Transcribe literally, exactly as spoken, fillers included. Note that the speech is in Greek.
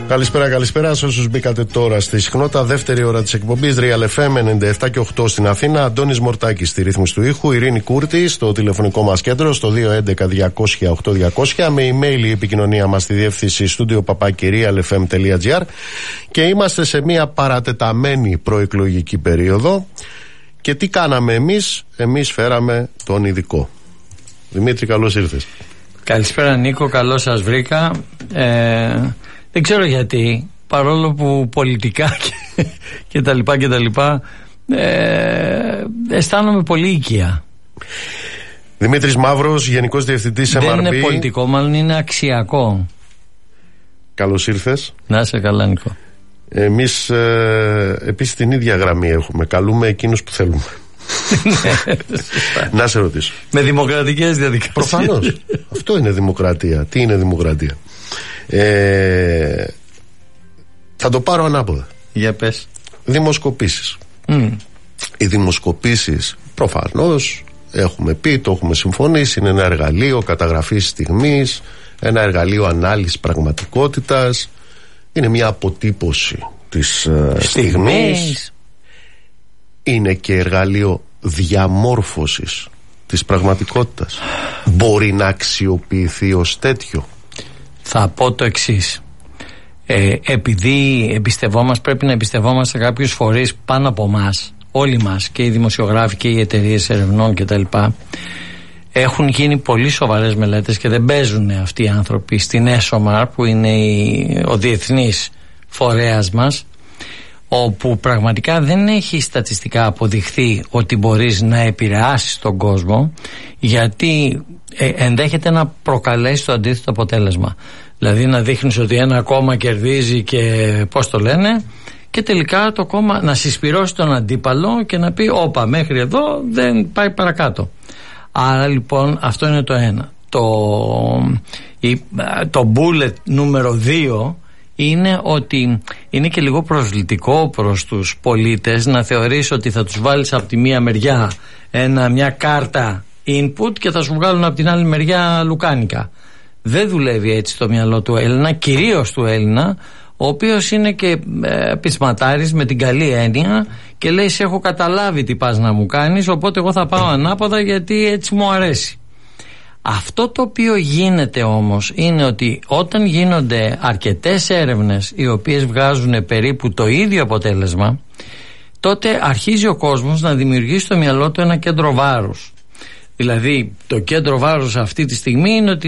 Καλησπέρα, καλησπέρα σε όσους μπήκατε τώρα στη συχνότητα. Δεύτερη ώρα της εκπομπής Real εφ εμ ενενήντα επτά και οκτώ στην Αθήνα. Αντώνης Μορτάκης στη ρύθμιση του ήχου. Ειρήνη Κούρτη στο τηλεφωνικό μας κέντρο στο δύο έντεκα διακόσια οκτώ διακόσια. Με email η επικοινωνία μας στη διεύθυνση στούντιο παπάκι real f m τελεία g r. Και είμαστε σε μια παρατεταμένη προεκλογική περίοδο. Και τι κάναμε εμείς? Εμείς φέραμε τον ειδικό. Δημήτρη, καλώς ήρθες. Καλησπέρα Νίκο, καλώς σας βρήκα. Ε, δεν ξέρω γιατί, παρόλο που πολιτικά και, και τα λοιπά και τα λοιπά, ε, αισθάνομαι πολύ οικία. Δημήτρης Μαύρος, Γενικός Διευθυντής εμ αρ μπι. Δεν είναι πολιτικό, μάλλον είναι αξιακό. Καλώς ήρθες. Να είσαι καλά Νίκο. Εμείς ε, επίσης την ίδια γραμμή έχουμε. Καλούμε εκείνους που θέλουμε. Να σε ρωτήσω. Με δημοκρατικές διαδικασίες. Προφανώς. Αυτό είναι δημοκρατία. Τι είναι δημοκρατία? Ε, θα το πάρω ανάποδα. Για πες. Δημοσκοπήσεις. Mm. Οι δημοσκοπήσεις προφανώς έχουμε πει, το έχουμε συμφωνήσει, είναι ένα εργαλείο καταγραφής στιγμής, ένα εργαλείο ανάλυσης πραγματικότητας, είναι μια αποτύπωση της uh, στιγμής. Είναι και εργαλείο διαμόρφωσης της πραγματικότητας. Μπορεί να αξιοποιηθεί ως τέτοιο? Θα πω το εξής. Ε, επειδή εμπιστευόμαστε, πρέπει να εμπιστευόμαστε σε κάποιους φορείς πάνω από εμάς, όλοι μας, και οι δημοσιογράφοι και οι εταιρείες ερευνών κτλ. Έχουν γίνει πολύ σοβαρές μελέτες και δεν παίζουν αυτοί οι άνθρωποι στην ΕΣΟΜΑΡ, που είναι η, ο διεθνής φορέας μας, όπου πραγματικά δεν έχει στατιστικά αποδειχθεί ότι μπορείς να επηρεάσεις τον κόσμο, γιατί ε, ενδέχεται να προκαλέσει το αντίθετο αποτέλεσμα. Δηλαδή να δείχνεις ότι ένα κόμμα κερδίζει και πώς το λένε, και τελικά το κόμμα να συσπυρώσει τον αντίπαλο και να πει όπα, μέχρι εδώ δεν πάει παρακάτω. Άρα λοιπόν αυτό είναι το ένα. Το, η, το bullet νούμερο δύο είναι ότι είναι και λίγο προσβλητικό προς τους πολίτες να θεωρείς ότι θα τους βάλεις από τη μία μεριά ένα, μια κάρτα input και θα σου βγάλουν από την άλλη μεριά λουκάνικα. Δεν δουλεύει έτσι το μυαλό του Έλληνα, κυρίως του Έλληνα, ο οποίος είναι και ε, πεισματάρης με την καλή έννοια και λέει σε έχω καταλάβει τι πας να μου κάνεις, οπότε εγώ θα πάω ανάποδα γιατί έτσι μου αρέσει. Αυτό το οποίο γίνεται όμως είναι ότι όταν γίνονται αρκετές έρευνες οι οποίες βγάζουν περίπου το ίδιο αποτέλεσμα, τότε αρχίζει ο κόσμος να δημιουργεί στο μυαλό του ένα κέντρο βάρους. Δηλαδή το κέντρο βάρους αυτή τη στιγμή είναι ότι